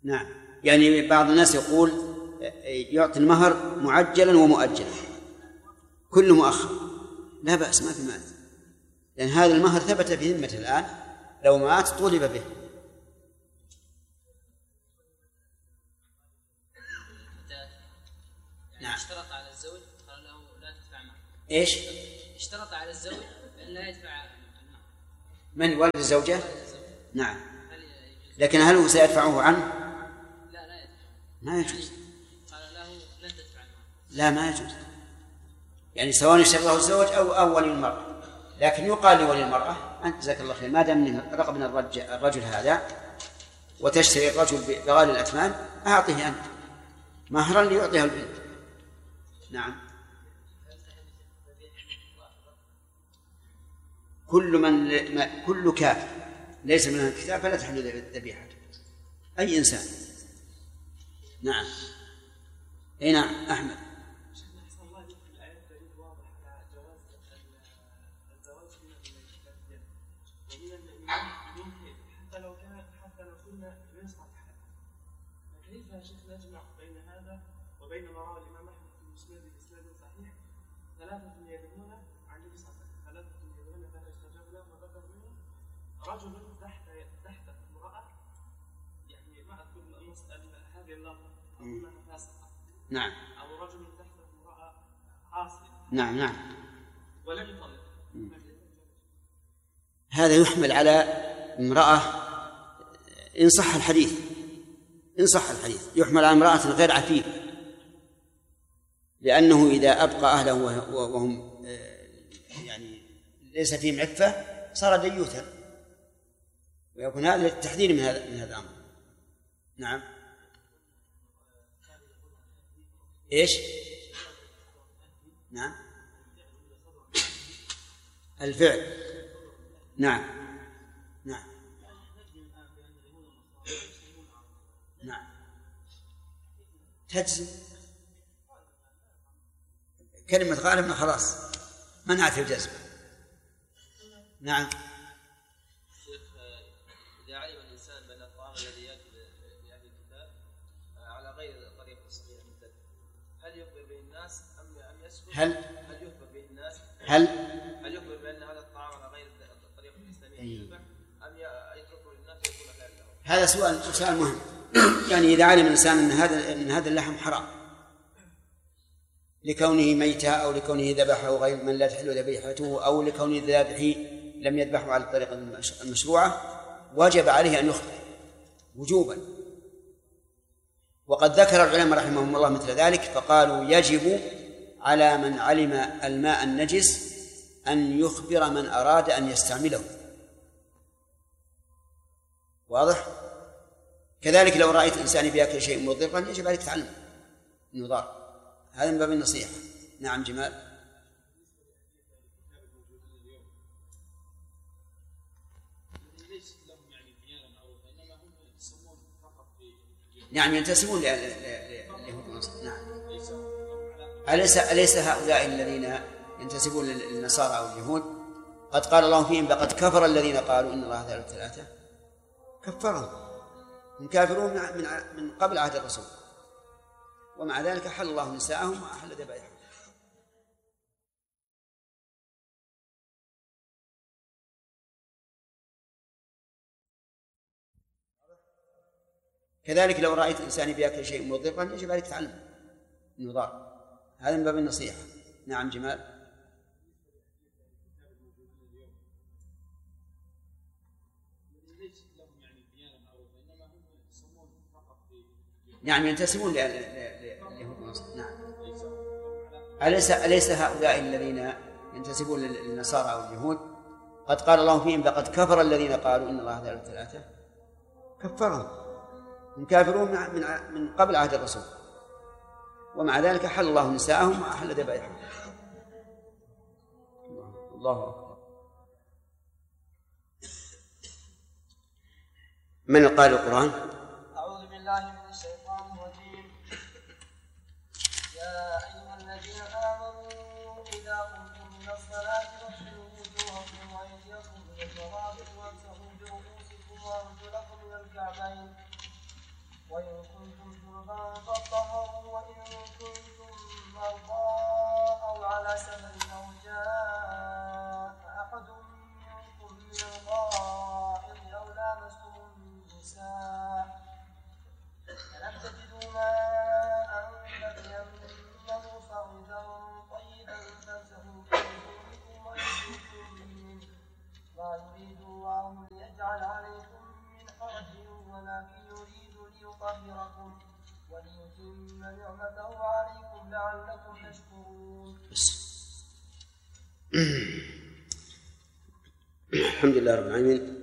نعم، يعني بعض الناس يقول يعطي المهر معجلا ومؤجلا كل مؤخر، لا بأس، ما في مانع، لأن هذا المهر ثبت في ذمته الآن، لو مات طولب به. نعم. اشترط على الزوج قال له لا تدفع معه. ايش؟ اشترط على الزوج أن لا يدفع. من والد الزوجة؟ نعم. لكن هل هو سيدفعه عنه؟ لا يدفع. ما يجوز. قال له لن تدفع معه. لا، ما يجوز، يعني سواء اشترطه الزوج أو ولي المرأة، لكن يقال لولي المرأة أنت جزاك الله خير، ما دام رقبنا الرجل هذا وتشتري الرجل بغالي الأثمان، أعطيه أنت مهرا ليعطيها البنت. نعم. كل كافر ليس من الكتاب فلا تحل ذبيحته، أي إنسان. نعم. أي نعم. أحمد. نجمع بين هذا وبين ما روى الإمام أحمد في المسند بإسناد صحيح، ثلاثة يدعون عن النبي صلى الله عليه وسلم، ثلاثة يدعون فلا يستجاب لهم، وذكر منهم رجل تحت امرأة، يعني ما أذكر هذه اللفظة أنها فاسقة. نعم. أو رجل تحت امرأة عاصية. نعم. ولم يطلق. هذا يحمل على امرأة إن صح الحديث، يحمل على امرأة غير عفيف، لأنه إذا أبقى أهله وهم يعني ليس فيهم عفة صار ديوثا، ويكون هذا للتحذير من هذا الأمر. نعم. إيش؟ نعم. الفعل. نعم. تجزم كلمة غالبنا خلاص منعت الجزم. نعم. شيخ، إذا علم الإنسان بأن الطعام الذي يأكل في أهل الكتاب على غير طريقة الصحيحة المثل، هل يخبر به الناس أم يسكت؟ هل يخبر به الناس؟ هل يخبر بأن هذا الطعام على غير الطريقة الإسلامية يذبح أم يتركه للناس ويكون حلالا له؟ هذا سؤال مهم. يعني إذا علم الإنسان أن هذا اللحم حرام لكونه ميتة أو لكونه ذبحه غير من لا تحل ذبيحته أو لكونه ذابحه لم يذبحه على الطريقة المشروعة، وجب عليه أن يخبر وجوبا. وقد ذكر العلماء رحمهم الله مثل ذلك، فقالوا يجب على من علم الماء النجس أن يخبر من أراد أن يستعمله. واضح؟ كذلك لو رأيت إنسان بيأكل شيء مضرا يجب عليك تعلم إنه ضار، هذا من باب النصيحة. نعم. جمال. نعم، ينتسبون لليهود والنصارى. نعم. أليس هؤلاء الذين ينتسبون للنصارى أو اليهود قد قال الله فيهم لقد كفر الذين قالوا إن الله ثالث ثلاثة؟ كفرهم، هم كافرون من قبل عهد الرسول، ومع ذلك حل الله نساءهم وأحل ذبائحهم. كذلك لو رأيت إنسان بيأكل شيء مضرا يجب عليك تعلم إنه ضار، هذا من باب النصيحة. نعم. جمال. نعم، ينتسبون لليهود والنصارى. نعم. أليس هؤلاء الذين ينتسبون للنصارى أو اليهود قد قال الله فيهم لقد كفر الذين قالوا إن الله ثالث ثلاثة؟ كفرهم، هم كافرون من قبل عهد الرسول، ومع ذلك حل الله نساءهم وأحل ذبائحهم. الله أكبر. من قال القرآن؟ أعوذ بالله من الشيطان الرجيم. يا أيها الذين آمنوا إذا قمتم إلى الصلاة فاغسلوا وجوهكم وأيديكم إلى المرافق وامسحوا برؤوسكم وأرجلكم إلى الكعبين لكم وليتم نعمته عليكم لعلكم تشكرون. الحمد لله رب العالمين.